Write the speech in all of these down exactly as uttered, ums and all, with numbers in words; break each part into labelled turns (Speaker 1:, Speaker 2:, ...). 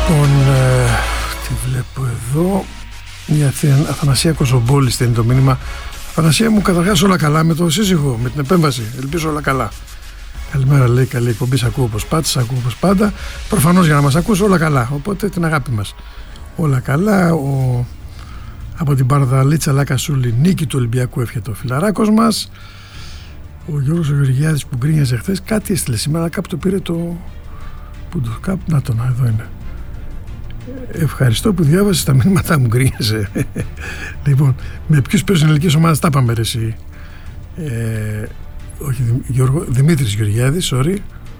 Speaker 1: Λοιπόν, ε, τι βλέπω εδώ. Η Αθανασία Κοζομπόλη στέλνει το μήνυμα. Αθανασία μου, καταρχάς όλα καλά με το σύζυγο, με την επέμβαση. Ελπίζω όλα καλά. Καλημέρα, λέει, καλή εκπομπή. Σ' ακούω όπως πάντα, σ' ακούω όπως πάντα. Προφανώς για να μας ακούς όλα καλά. Οπότε την αγάπη μας. Όλα καλά. Ο... Από την Παρδαλίτσα Λάκασούλη, νίκη του Ολυμπιακού εύχεται ο φιλαράκος μας. Ο Γιώργος ο Γεωργιάδης που γκρίνιαζε χθες κάτι έστειλε σήμερα. Κάπου το πήρε το. Που το... Κάπου... Να το να, εδώ είναι. Ευχαριστώ που διάβασες τα μηνύματά μου, γκρίνιαζε. Λοιπόν, με ποιους παίζουν ελληνικές ομάδες τα είπαμε ρε εσύ. Ε, όχι, Γιώργο, Δημήτρης Γεωργιάδης, sorry.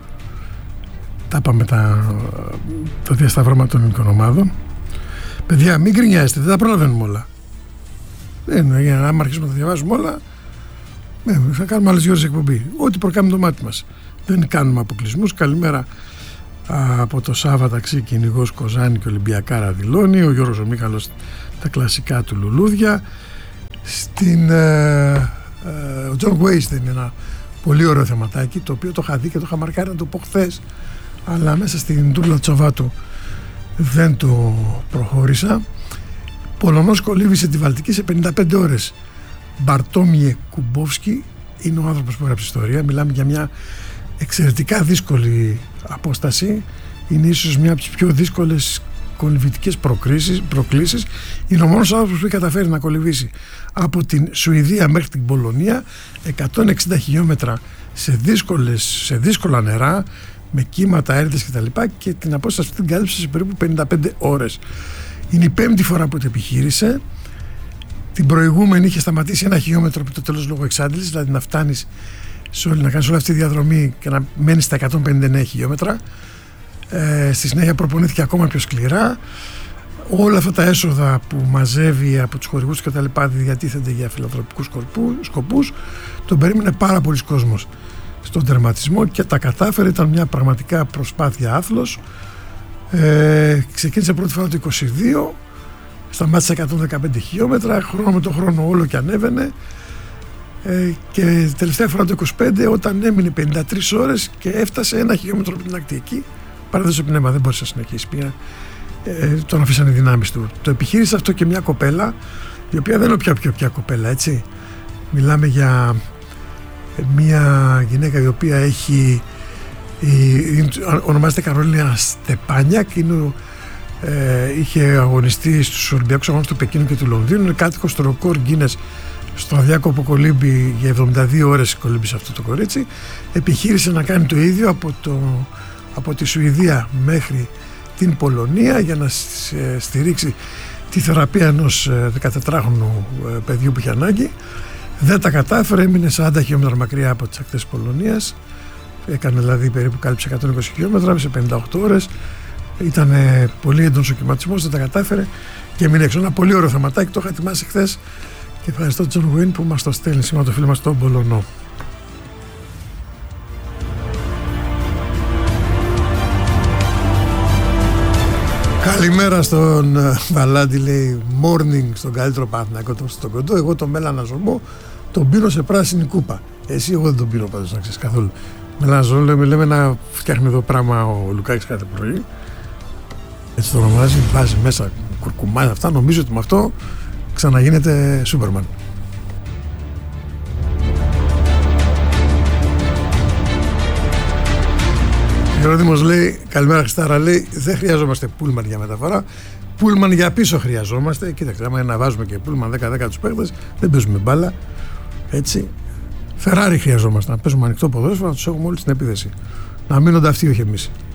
Speaker 1: Τα είπαμε τα, τα διασταυρώματα των ελληνικών ομάδων. Παιδιά, μην γκρινιάζετε, δεν τα προλαβαίνουμε όλα. Δεν, για να αρχίσουμε να τα διαβάζουμε όλα, ναι, θα κάνουμε άλλες δύο ώρες εκπομπή. Ό,τι προκάνει το μάτι μας. Δεν κάνουμε αποκλεισμούς. Καλημέρα από το Σάββα ταξί, κυνηγός Κοζάνη και Ολυμπιακάρα δηλώνει. Ο Γιώργος ο Μίχαλος τα κλασικά του λουλούδια. Στην, ε, ε, ο Τζον Γουέιστ είναι ένα πολύ ωραίο θεματάκι, το οποίο το είχα δει και το είχα μαρκάρει να το πω χθες, αλλά μέσα στην τούρλα Τσοβάτου δεν το προχώρησα. Πολωνός κολύβησε τη Βαλτική σε πενήντα πέντε ώρες. Μπαρτόμιε Κουμπόφσκι είναι ο άνθρωπος που έγραψε ιστορία. Μιλάμε για μια εξαιρετικά δύσκολη απόσταση. Είναι ίσως μια από τις πιο δύσκολες κολυβητικές προκλήσεις. Είναι ο μόνος άνθρωπος που έχει καταφέρει να κολυβήσει από την Σουηδία μέχρι την Πολωνία εκατόν εξήντα χιλιόμετρα σε, δύσκολες, σε δύσκολα νερά, με κύματα, έρηδες κτλ. Και, και την απόσταση αυτή την κάλυψε σε περίπου πενήντα πέντε ώρες. Είναι η πέμπτη φορά που το επιχείρησε. Την προηγούμενη είχε σταματήσει ένα χιλιόμετρο από το τέλος λόγω εξάντλησης, δηλαδή να φτάνεις σε όλη, να κάνεις όλη αυτή τη διαδρομή και να μένεις στα εκατόν πενήντα εννέα χιλιόμετρα. Ε, στη συνέχεια προπονήθηκε ακόμα πιο σκληρά. Όλα αυτά τα έσοδα που μαζεύει από τους χορηγούς και τα λοιπά διατίθενται για φιλανθρωπικούς σκοπούς. Τον περίμενε πάρα πολλοί κόσμος στον τερματισμό και τα κατάφερε. Ήταν μια πραγματικά προσπάθεια άθλος. Ε, ξεκίνησε πρώτη φορά το είκοσι δύο, σταμάτησε εκατόν δεκαπέντε χιλιόμετρα, χρόνο με το χρόνο όλο και ανέβαινε. Ε, και τελευταία φορά το είκοσι πέντε, όταν έμεινε πενήντα τρεις ώρες και έφτασε ένα χιλιόμετρο από την ακτή. Εκεί παρέδωσε πνεύμα, δεν μπορούσε να συνεχίσει πια. Ε, τον αφήσανε οι δυνάμεις του. Το επιχείρησε αυτό και μια κοπέλα, η οποία δεν είναι πια πιο πια κοπέλα, έτσι. Μιλάμε για μια γυναίκα η οποία έχει, η, ονομάζεται Καρολίνα Στεπάνιακ, είναι, ε, είχε αγωνιστεί στους Ολυμπιακούς Αγώνες του Πεκίνου και του Λονδίνου, είναι κάτοικος στο ρεκόρ Γκίνες στο αδιάκοπο κολύμπι, για εβδομήντα δύο ώρες κολύμπησε αυτό το κορίτσι. Επιχείρησε να κάνει το ίδιο από, το, από τη Σουηδία μέχρι την Πολωνία για να στηρίξει τη θεραπεία ενός δεκατετράχρονου παιδιού που είχε ανάγκη. Δεν τα κατάφερε, έμεινε σαράντα χιλιόμετρα μακριά από τις ακτές της Πολωνίας. Έκανε δηλαδή περίπου, κάλυψε εκατόν είκοσι χιλιόμετρα σε πενήντα οκτώ ώρες. Ήταν πολύ έντονος ο κυματισμός, δεν τα κατάφερε και έμεινε έξω. Ένα πολύ ωραίο θεματάκι, το είχα ετοιμάσει χθες και ευχαριστώ τον Τζον Γουέιν που μας το στέλνει σήμερα, το φίλο μας τον Πολωνό. Καλημέρα στον Βαλάντη, λέει morning στον καλύτερο Παναθηναϊκό στον κοντό. Εγώ το μελαναζολμό τον πίνω σε πράσινη κούπα. Εσύ εγώ δεν τον πίνω πάντως, να ξέρεις καθόλου. Μελαναζολμό λέμε, λέμε να φτιάχνει εδώ πράγμα ο Λουκάκης κάθε πρωί. Έτσι το ονομάζει, βάζει μέσα κουρκουμάδια αυτά. Νομίζω ότι με αυτό ξαναγίνεται Σούπερμαν. Ο Ρόδημος λέει, καλημέρα Χριστάρα, λέει, δεν χρειαζόμαστε πούλμαν για μεταφορά, πούλμαν για πίσω χρειαζόμαστε. Κοίταξε, άμα να βάζουμε και πούλμαν δέκα δέκα τους παίκτες, δεν παίζουμε μπάλα, έτσι. Φεράρι χρειαζόμαστε, να παίζουμε ανοιχτό ποδόσφαιρο, να τους έχουμε όλοι στην επίθεση. Να μείνονται αυτοί, όχι εμείς.